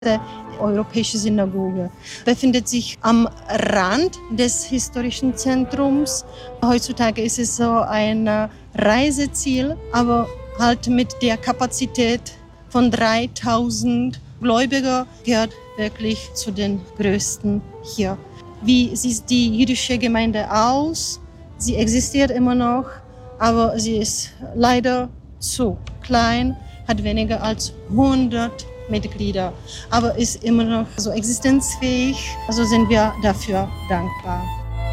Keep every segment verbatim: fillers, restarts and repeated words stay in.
Die Europäische Synagoge befindet sich am Rand des historischen Zentrums. Heutzutage ist es so ein Reiseziel, aber halt mit der Kapazität von dreitausend Gläubiger gehört wirklich zu den größten hier. Wie sieht die jüdische Gemeinde aus? Sie existiert immer noch, aber sie ist leider zu klein, hat weniger als hundert Mitglieder, aber ist immer noch so existenzfähig. Also sind wir dafür dankbar.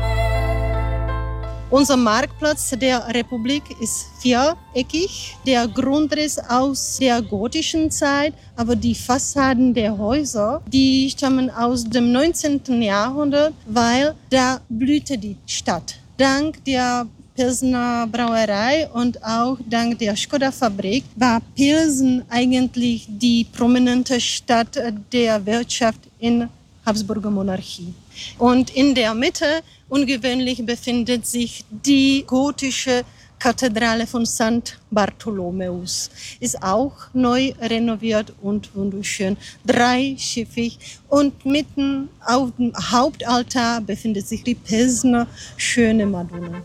Unser Marktplatz der Republik ist viereckig. Der Grundriss aus der gotischen Zeit, aber die Fassaden der Häuser, die stammen aus dem neunzehnten Jahrhundert, weil da blühte die Stadt. Dank der Pilsener Brauerei und auch dank der Skoda-Fabrik war Pilsen eigentlich die prominente Stadt der Wirtschaft in Habsburger Monarchie. Und in der Mitte, ungewöhnlich, befindet sich die gotische Kathedrale von Sankt Bartholomäus. Ist auch neu renoviert und wunderschön, dreischiffig. Und mitten auf dem Hauptaltar befindet sich die Pilsener schöne Madonna.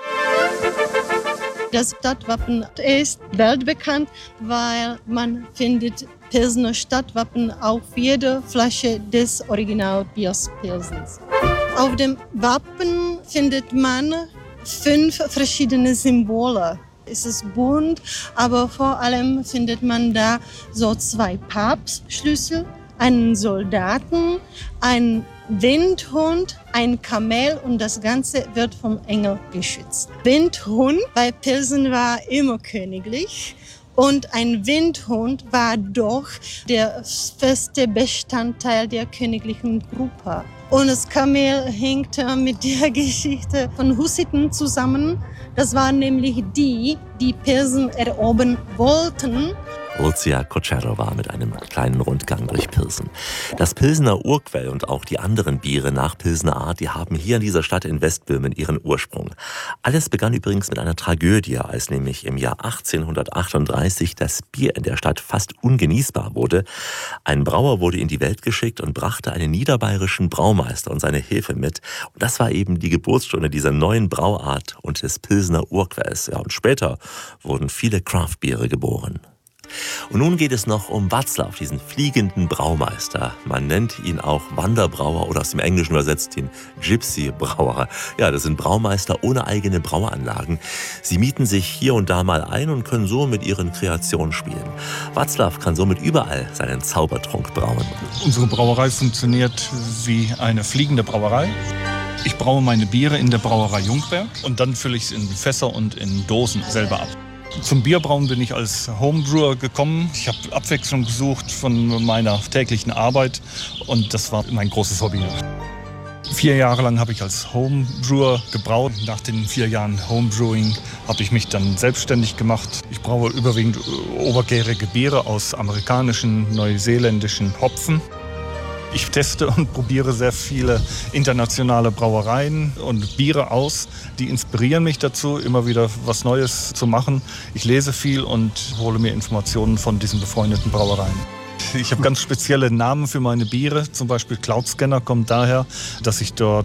Das Stadtwappen ist weltbekannt, weil man findet Pilsener Stadtwappen auf jeder Flasche des Originalbiers Pilsens. Auf dem Wappen findet man fünf verschiedene Symbole. Es ist bunt, aber vor allem findet man da so zwei Papstschlüssel, einen Soldaten, einen Windhund, ein Kamel und das Ganze wird vom Engel geschützt. Windhund bei Pilsen war immer königlich und ein Windhund war doch der feste Bestandteil der königlichen Gruppe. Und das Kamel hängt mit der Geschichte von Hussiten zusammen. Das waren nämlich die, die Pilsen erobern wollten. Lucia Kocherova mit einem kleinen Rundgang durch Pilsen. Das Pilsener Urquell und auch die anderen Biere nach Pilsener Art, die haben hier in dieser Stadt in Westböhmen ihren Ursprung. Alles begann übrigens mit einer Tragödie, als nämlich im Jahr achtzehnhundertachtunddreißig das Bier in der Stadt fast ungenießbar wurde. Ein Brauer wurde in die Welt geschickt und brachte einen niederbayerischen Braumeister und seine Hilfe mit. Und das war eben die Geburtsstunde dieser neuen Brauart und des Pilsener Urquells. Ja, und später wurden viele Craftbiere geboren. Und nun geht es noch um Václav, diesen fliegenden Braumeister. Man nennt ihn auch Wanderbrauer oder aus dem Englischen übersetzt den Gypsy-Brauer. Ja, das sind Braumeister ohne eigene Brauanlagen. Sie mieten sich hier und da mal ein und können so mit ihren Kreationen spielen. Václav kann somit überall seinen Zaubertrunk brauen. Unsere Brauerei funktioniert wie eine fliegende Brauerei. Ich braue meine Biere in der Brauerei Jungberg und dann fülle ich es in Fässer und in Dosen selber ab. Zum Bierbrauen bin ich als Homebrewer gekommen. Ich habe Abwechslung gesucht von meiner täglichen Arbeit und das war mein großes Hobby. Vier Jahre lang habe ich als Homebrewer gebraut. Nach den vier Jahren Homebrewing habe ich mich dann selbstständig gemacht. Ich braue überwiegend obergärige Biere aus amerikanischen, neuseeländischen Hopfen. Ich teste und probiere sehr viele internationale Brauereien und Biere aus. Die inspirieren mich dazu, immer wieder was Neues zu machen. Ich lese viel und hole mir Informationen von diesen befreundeten Brauereien. Ich habe ganz spezielle Namen für meine Biere. Zum Beispiel Cloud Scanner kommt daher, dass ich dort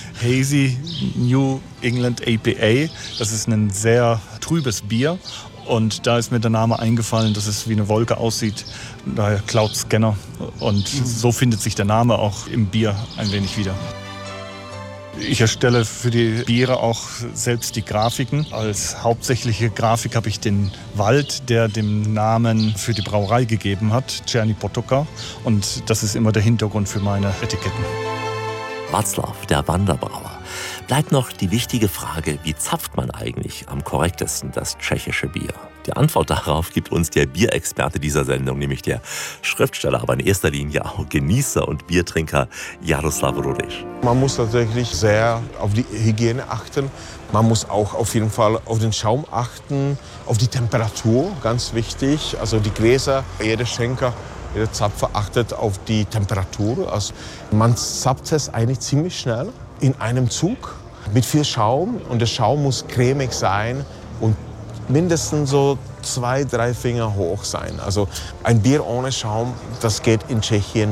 Hazy New England A P A, das ist ein sehr trübes Bier. Und da ist mir der Name eingefallen, dass es wie eine Wolke aussieht, daher Cloud Scanner. Und so findet sich der Name auch im Bier ein wenig wieder. Ich erstelle für die Biere auch selbst die Grafiken. Als hauptsächliche Grafik habe ich den Wald, der den Namen für die Brauerei gegeben hat, Czerny Potoka. Und das ist immer der Hintergrund für meine Etiketten. Václav, der Wanderbrauer. Bleibt noch die wichtige Frage, wie zapft man eigentlich am korrektesten das tschechische Bier? Die Antwort darauf gibt uns der Bierexperte dieser Sendung, nämlich der Schriftsteller, aber in erster Linie auch Genießer und Biertrinker Jaroslav Rudisch. Man muss tatsächlich sehr auf die Hygiene achten. Man muss auch auf jeden Fall auf den Schaum achten, auf die Temperatur, ganz wichtig. Also die Gläser, jeder Schenker, jeder Zapfer achtet auf die Temperatur. Also man zapft es eigentlich ziemlich schnell in einem Zug mit viel Schaum. Und der Schaum muss cremig sein und mindestens so zwei, drei Finger hoch sein. Also ein Bier ohne Schaum, das geht in Tschechien